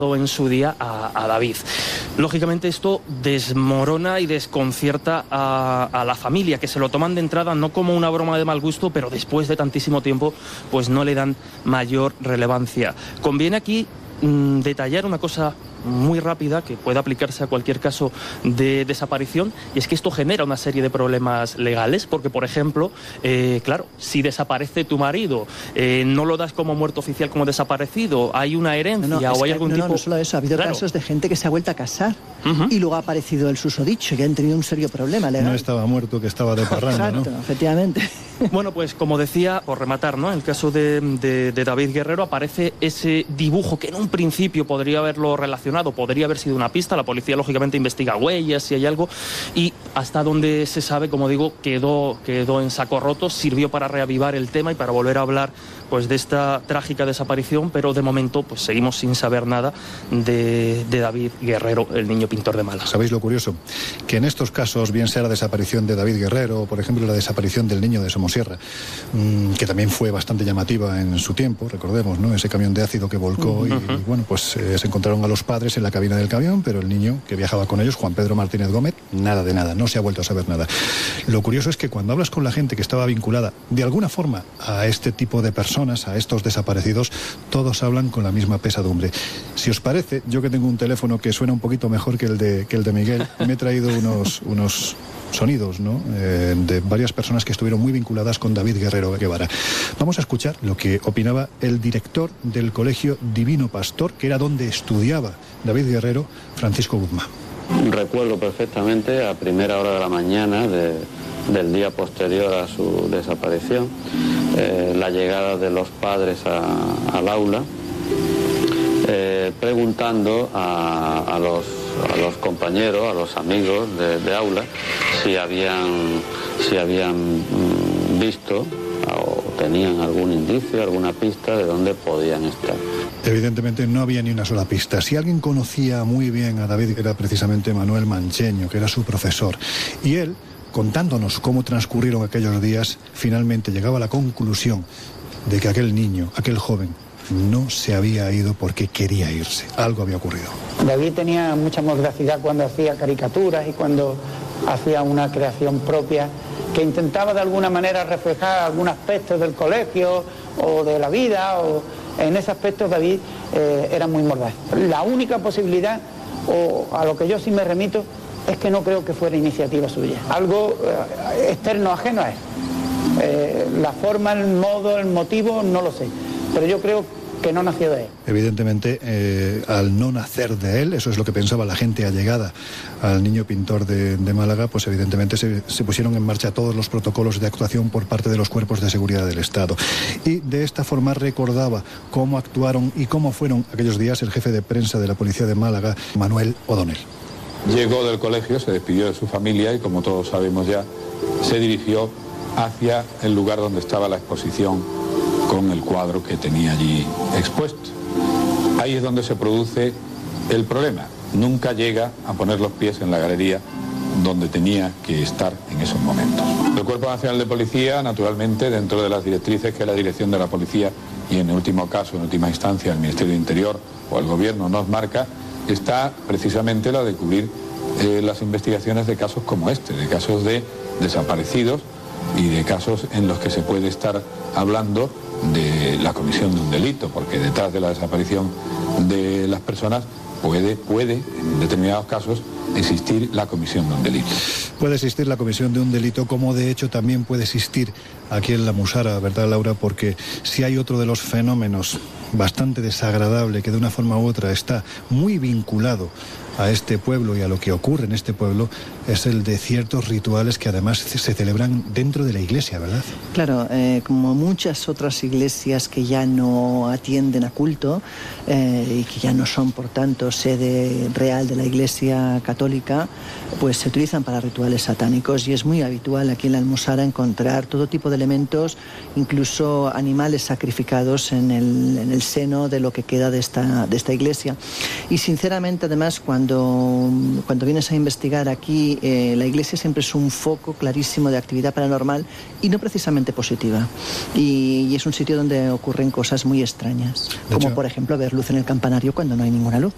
en su día a David. Lógicamente esto desmorona y desconcierta a la familia, que se lo toman de entrada no como una broma de mal gusto, pero después de tantísimo tiempo pues no le dan mayor relevancia. Conviene aquí detallar una cosa muy rápida que puede aplicarse a cualquier caso de desaparición, y es que esto genera una serie de problemas legales, porque por ejemplo, claro, si desaparece tu marido, no lo das como muerto oficial, como desaparecido, hay una herencia o hay algún tipo... No solo eso, ha habido casos de gente que se ha vuelto a casar y luego ha aparecido el susodicho, que han tenido un serio problema legal. No estaba muerto, que estaba de parranda, Exacto, ¿no? Efectivamente. Bueno, pues como decía, por rematar, ¿no? En el caso de David Guerrero aparece ese dibujo que en un principio podría haberlo relacionado, podría haber sido una pista. La policía lógicamente investiga huellas si hay algo, y hasta donde se sabe, como digo, quedó en saco roto. Sirvió para reavivar el tema y para volver a hablar pues de esta trágica desaparición, pero de momento pues seguimos sin saber nada de David Guerrero, el niño pintor de Málaga. ¿Sabéis lo curioso? Que en estos casos, bien sea la desaparición de David Guerrero o por ejemplo la desaparición del niño de Somosierra, que también fue bastante llamativa en su tiempo, recordemos, ¿no? Ese camión de ácido que volcó y bueno, pues se encontraron a los padres en la cabina del camión, pero el niño que viajaba con ellos, Juan Pedro Martínez Gómez, nada de nada, no se ha vuelto a saber nada. Lo curioso es que cuando hablas con la gente que estaba vinculada de alguna forma a este tipo de personas, a estos desaparecidos, todos hablan con la misma pesadumbre. Si os parece, yo que tengo un teléfono que suena un poquito mejor que el de Miguel, me he traído unos sonidos, ¿no? De varias personas que estuvieron muy vinculadas con David Guerrero Guevara. Vamos a escuchar lo que opinaba el director del Colegio Divino Pastor, que era donde estudiaba David Guerrero, Francisco Guzmán. Recuerdo perfectamente a primera hora de la mañana del día posterior a su desaparición, la llegada de los padres al aula, preguntando a los compañeros, a los amigos de aula, si habían visto o tenían algún indicio, alguna pista de dónde podían estar. Evidentemente no había ni una sola pista. Si alguien conocía muy bien a David, era precisamente Manuel Mancheño, que era su profesor. Y él, contándonos cómo transcurrieron aquellos días, finalmente llegaba a la conclusión de que aquel niño, aquel joven, no se había ido porque quería irse. Algo había ocurrido. David tenía mucha mordacidad cuando hacía caricaturas y cuando hacía una creación propia que intentaba de alguna manera reflejar algún aspecto del colegio o de la vida, o en ese aspecto David era muy mordaz. La única posibilidad, o a lo que yo sí me remito, es que no creo que fuera iniciativa suya, algo externo, ajeno a él. La forma, el modo, el motivo, no lo sé, pero yo creo que no nació de él. Evidentemente, al no nacer de él, eso es lo que pensaba la gente allegada al niño pintor de Málaga, pues evidentemente se pusieron en marcha todos los protocolos de actuación por parte de los cuerpos de seguridad del Estado. Y de esta forma recordaba cómo actuaron y cómo fueron aquellos días el jefe de prensa de la policía de Málaga, Manuel O'Donnell. Llegó del colegio, se despidió de su familia y, como todos sabemos ya, se dirigió hacia el lugar donde estaba la exposición con el cuadro que tenía allí expuesto. Ahí es donde se produce el problema. Nunca llega a poner los pies en la galería donde tenía que estar en esos momentos. El Cuerpo Nacional de Policía, naturalmente, dentro de las directrices que la Dirección de la Policía y en último caso, en última instancia, el Ministerio de Interior o el Gobierno nos marca, está precisamente la de cubrir las investigaciones de casos como este, de casos de desaparecidos y de casos en los que se puede estar hablando de la comisión de un delito, porque detrás de la desaparición de las personas puede, en determinados casos, existir la comisión de un delito. Puede existir la comisión de un delito, como de hecho también puede existir aquí en la Musara, ¿verdad, Laura? Porque si hay otro de los fenómenos bastante desagradable que de una forma u otra está muy vinculado a este pueblo y a lo que ocurre en este pueblo, es el de ciertos rituales que además se celebran dentro de la iglesia, ¿verdad? Claro, como muchas otras iglesias que ya no atienden a culto y que ya no son, por tanto, sede real de la Iglesia Católica, pues se utilizan para rituales satánicos, y es muy habitual aquí en la Almusara encontrar todo tipo de elementos, incluso animales sacrificados en el seno de lo que queda de esta iglesia. Y sinceramente, además, cuando vienes a investigar aquí, la iglesia siempre es un foco clarísimo de actividad paranormal y no precisamente positiva. Y es un sitio donde ocurren cosas muy extrañas, como por ejemplo ver luz en el campanario cuando no hay ninguna luz.